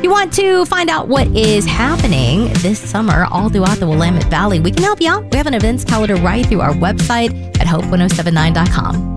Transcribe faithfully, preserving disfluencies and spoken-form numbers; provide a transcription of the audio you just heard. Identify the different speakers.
Speaker 1: you want to find out what is happening this summer all throughout the Willamette Valley, we can help you out. We have an events calendar right through our website at hope ten seventy-nine dot com.